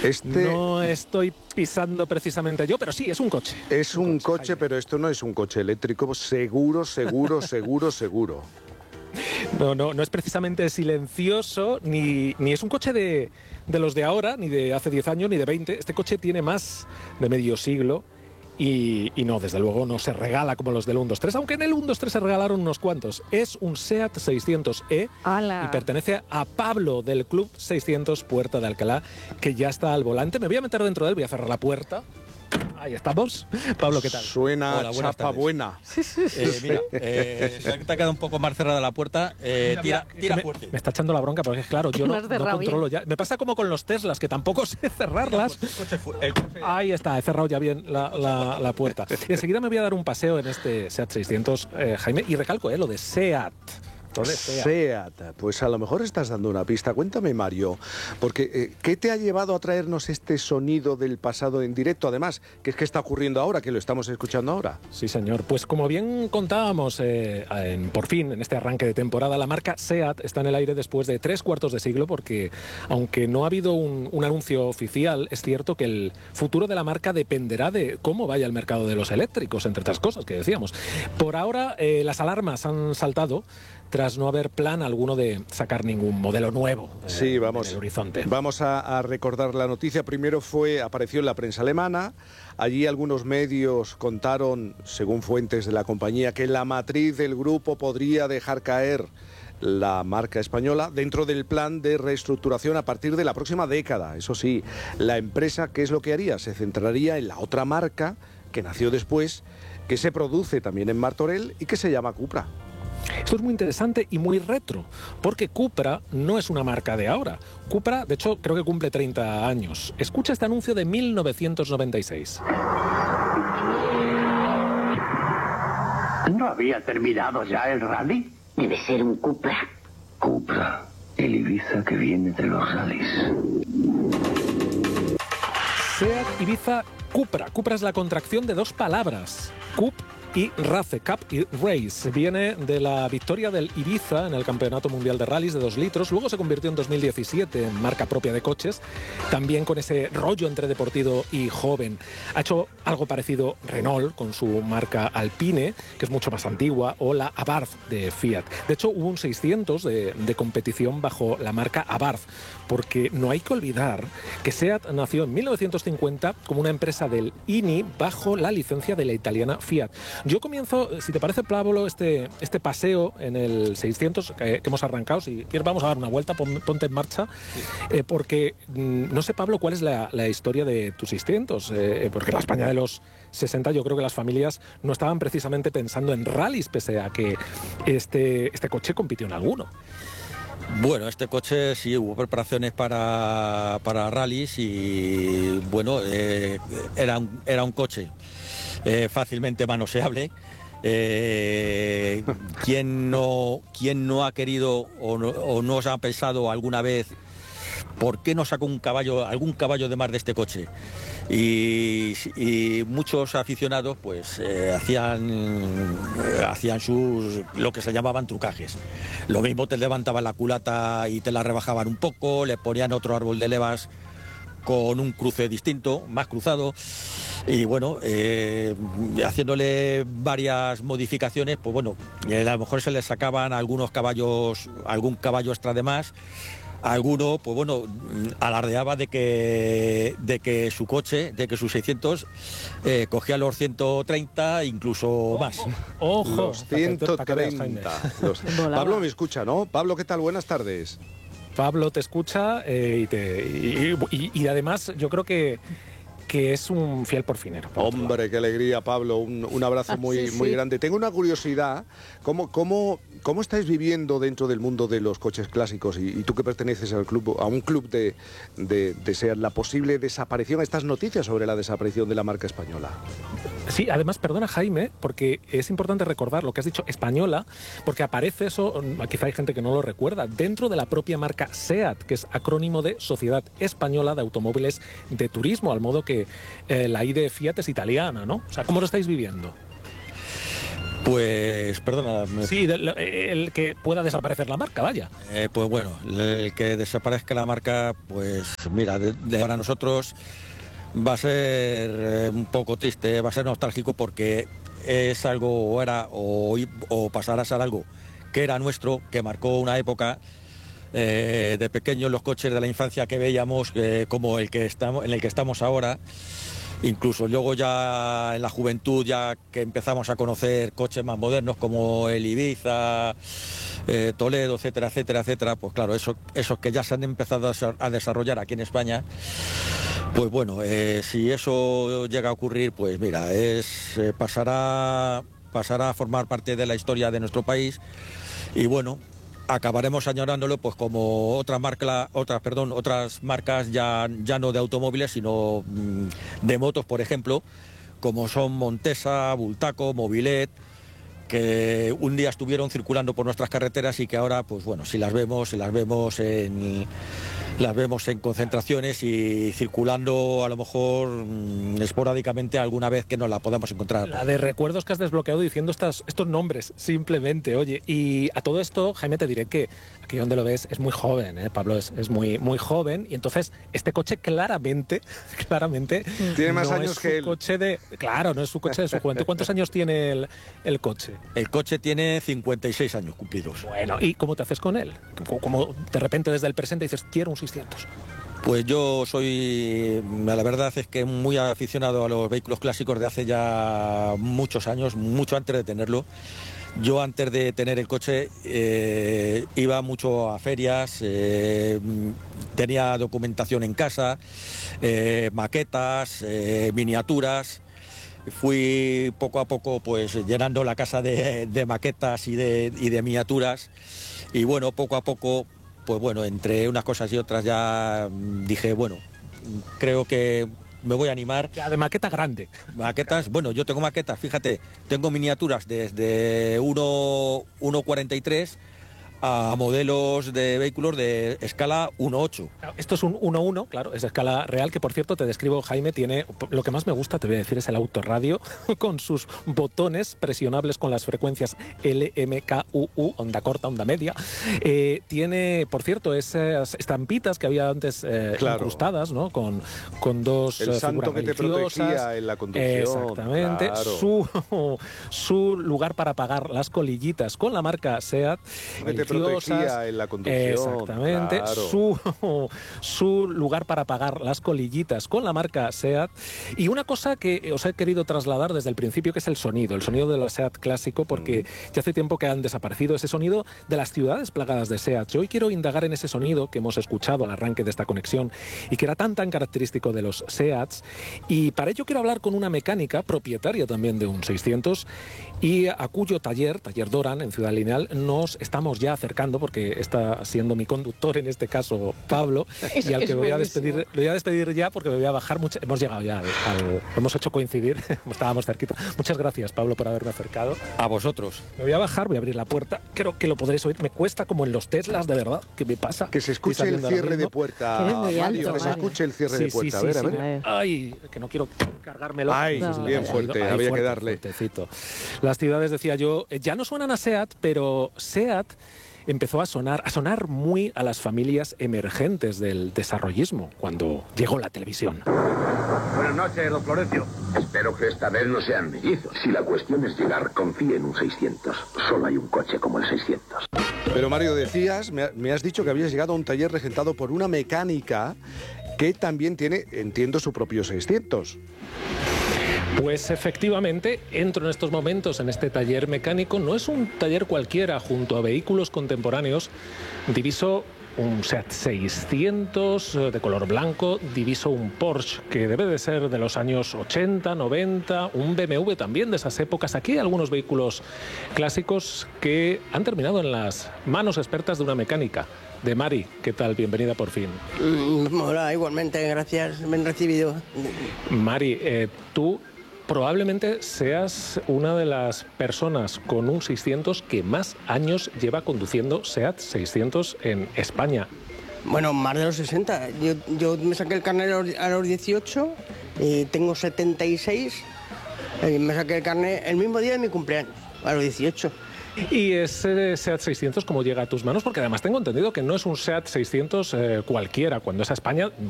No estoy pisando precisamente yo, pero sí, es un coche. Es un coche, pero esto no es un coche eléctrico, seguro. No es precisamente silencioso, ni es un coche de los de ahora, ni de hace 10 años, ni de 20. Este coche tiene más de medio siglo y no, desde luego, no se regala como los del 123, aunque en el 123 se regalaron unos cuantos. Es un SEAT 600E y pertenece a Pablo del Club 600 Puerta de Alcalá, que ya está al volante. Me voy a meter dentro de él, voy a cerrar la puerta. Ahí estamos. Pablo, ¿qué tal? Suena chapa buena. Mira, te ha quedado un poco más cerrada la puerta. Tira fuerte. Me está echando la bronca porque es claro, yo no controlo ya. Me pasa como con los Teslas, que tampoco sé cerrarlas. Ahí está, he cerrado ya bien la puerta. Y enseguida me voy a dar un paseo en este SEAT 600, Jaime, y recalco, lo de SEAT. SEAT, pues a lo mejor estás dando una pista. Cuéntame, Mario, porque ¿qué te ha llevado a traernos este sonido del pasado en directo? Además, ¿qué es que está ocurriendo ahora, que lo estamos escuchando ahora? Sí, señor. Pues como bien contábamos, por fin, en este arranque de temporada, la marca SEAT está en el aire después de 3/4 de siglo, porque aunque no ha habido un anuncio oficial, es cierto que el futuro de la marca dependerá de cómo vaya el mercado de los eléctricos, entre otras cosas que decíamos. Por ahora, las alarmas han saltado tras no haber plan alguno de sacar ningún modelo nuevo sí, vamos, en el horizonte. Vamos a recordar la noticia. Primero apareció en la prensa alemana. Allí algunos medios contaron, según fuentes de la compañía, que la matriz del grupo podría dejar caer la marca española dentro del plan de reestructuración a partir de la próxima década. Eso sí, la empresa, ¿qué es lo que haría? Se centraría en la otra marca que nació después, que se produce también en Martorell y que se llama Cupra. Esto es muy interesante y muy retro, porque Cupra no es una marca de ahora. Cupra, de hecho, creo que cumple 30 años. Escucha este anuncio de 1996. ¿No había terminado ya el rally? Debe ser un Cupra. Cupra, el Ibiza que viene de los rallies. SEAT Ibiza Cupra. Cupra es la contracción de dos palabras. Cup y Race, Cup y Race. Viene de la victoria del Ibiza en el Campeonato Mundial de Rallys de 2 litros. Luego se convirtió en 2017 en marca propia de coches, también con ese rollo entre deportivo y joven. Ha hecho algo parecido Renault con su marca Alpine, que es mucho más antigua, o la Abarth de Fiat. De hecho, hubo un 600 de competición bajo la marca Abarth, porque no hay que olvidar que SEAT nació en 1950 como una empresa del INI bajo la licencia de la italiana Fiat. Yo comienzo, si te parece, Pablo, este paseo en el 600 que hemos arrancado. Si quieres, vamos a dar una vuelta, ponte en marcha, porque no sé, Pablo, cuál es la historia de tu 600, porque en la España de los 60 yo creo que las familias no estaban precisamente pensando en rallies, pese a que este coche compitió en alguno. Bueno, este coche sí hubo preparaciones para rallies y bueno, era un coche fácilmente manoseable. ¿Quién no ha querido o no os ha pensado alguna vez por qué no sacó algún caballo de más de este coche? Y muchos aficionados pues hacían lo que se llamaban trucajes. Lo mismo, te levantaban la culata y te la rebajaban un poco, le ponían otro árbol de levas con un cruce distinto, más cruzado, y bueno, haciéndole varias modificaciones, pues bueno, a lo mejor se le sacaban algún caballo extra de más. Alguno, pues bueno, alardeaba de que su coche, de que sus 600 cogía los 130, incluso más. ¡Ojo! Los 130. Pablo me escucha, ¿no? Pablo, ¿qué tal? Buenas tardes. Pablo te escucha y además yo creo que es un fiel porfinero. Hombre, qué alegría, Pablo. Un abrazo muy grande. Tengo una curiosidad. ¿Cómo estáis viviendo dentro del mundo de los coches clásicos? Y tú que perteneces a un club de SEAT, la posible desaparición, estas noticias sobre la desaparición de la marca española. Sí, además, perdona, Jaime, porque es importante recordar lo que has dicho, española, porque aparece eso, quizá hay gente que no lo recuerda, dentro de la propia marca SEAT, que es acrónimo de Sociedad Española de Automóviles de Turismo, al modo que la I de Fiat es italiana, ¿no? O sea, ¿cómo lo estáis viviendo? Pues, perdona. Sí, el que pueda desaparecer la marca, vaya. Pues bueno, el que desaparezca la marca, pues mira, para nosotros va a ser un poco triste, va a ser nostálgico porque es algo, o era, o pasará a ser algo que era nuestro, que marcó una época. De pequeños los coches de la infancia que veíamos, como en el que estamos ahora. Incluso luego ya en la juventud, ya que empezamos a conocer coches más modernos como el Ibiza, Toledo, etcétera, etcétera, etcétera, pues claro, esos que ya se han empezado a desarrollar aquí en España, pues bueno, si eso llega a ocurrir, pues mira, pasará a formar parte de la historia de nuestro país y bueno, acabaremos añorándolo pues como otras marcas ya no de automóviles, sino de motos, por ejemplo, como son Montesa, Bultaco, Mobilet, que un día estuvieron circulando por nuestras carreteras y que ahora, pues bueno, si las vemos en concentraciones y circulando a lo mejor esporádicamente alguna vez que nos la podamos encontrar. La de recuerdos que has desbloqueado diciendo estos nombres, simplemente, oye. Y a todo esto, Jaime, te diré que aquí donde lo ves es muy joven, Pablo es muy, muy joven, y entonces este coche claramente tiene más no años es que él. Claro, no es su coche de su juventud. ¿Cuántos años tiene el coche? El coche tiene 56 años cumplidos. Bueno, ¿y cómo te haces con él? Como de repente desde el presente dices, quiero un 600. Pues yo soy, la verdad es que muy aficionado a los vehículos clásicos de hace ya muchos años, mucho antes de tenerlo. Yo antes de tener el coche iba mucho a ferias, tenía documentación en casa, maquetas, miniaturas. Fui poco a poco pues llenando la casa de maquetas y de miniaturas y bueno, poco a poco, pues bueno, entre unas cosas y otras ya dije, bueno, creo que me voy a animar. Ya, de maqueta grande. Maquetas, bueno, yo tengo maquetas, fíjate, tengo miniaturas desde 1.43 a modelos de vehículos de escala 1.8. Esto es un 1.1, claro, es escala real, que por cierto te describo, Jaime, tiene, lo que más me gusta, te voy a decir, es el autorradio, con sus botones presionables con las frecuencias L, M, K, U, onda corta, onda media. Tiene, por cierto, esas estampitas que había antes incrustadas, ¿no? Con dos el santo que te protegía en la conducción. Exactamente. Claro. Su lugar para pagar las colillitas con la marca SEAT. Protegía en la conducción. Exactamente. Claro. Su lugar para pagar las colillitas con la marca SEAT. Y una cosa que os he querido trasladar desde el principio, que es el sonido de la SEAT clásico, porque ya hace tiempo que han desaparecido ese sonido de las ciudades plagadas de SEAT. Yo hoy quiero indagar en ese sonido que hemos escuchado al arranque de esta conexión y que era tan característico de los SEATs. Y para ello quiero hablar con una mecánica propietaria también de un 600 y a cuyo taller Doran, en Ciudad Lineal, nos estamos ya acercando, porque está siendo mi conductor en este caso Pablo, y al que me voy a despedir ya, porque me voy a bajar mucho. Hemos llegado ya, hemos hecho coincidir, estábamos cerquita. Muchas gracias, Pablo, por haberme acercado. A vosotros. Me voy a bajar, voy a abrir la puerta, creo que lo podréis oír, me cuesta como en los Teslas, de verdad, ¿qué me pasa? Que se escuche el cierre de puerta, Mario, que se escuche el cierre de puerta, a ver. Ay, que no quiero cargármelo. Ay, bien fuerte, había que darle. Fuertecito. Las ciudades, decía yo, ya no suenan a SEAT, pero SEAT empezó a sonar muy a las familias emergentes del desarrollismo cuando llegó la televisión. Buenas noches, don Florencio. Espero que esta vez no sean mellizos. Si la cuestión es llegar, confíe en un 600. Solo hay un coche como el 600. Pero Mario, decías, me has dicho que habías llegado a un taller regentado por una mecánica que también tiene, entiendo, su propio 600. Pues efectivamente, entro en estos momentos en este taller mecánico. No es un taller cualquiera. Junto a vehículos contemporáneos diviso un SEAT 600 de color blanco, diviso un Porsche que debe de ser de los años 80, 90, un BMW también de esas épocas. Aquí hay algunos vehículos clásicos que han terminado en las manos expertas de una mecánica. De Mari, ¿qué tal? Bienvenida por fin. Hola, igualmente, gracias, me han recibido. Mari, tú probablemente seas una de las personas con un 600 que más años lleva conduciendo SEAT 600 en España. Bueno, más de los 60. Yo me saqué el carnet a los 18 y tengo 76. Y me saqué el carnet el mismo día de mi cumpleaños. a los 18. ¿Y ese SEAT 600 cómo llega a tus manos? Porque además tengo entendido que no es un SEAT 600 cualquiera. Cuando es a España,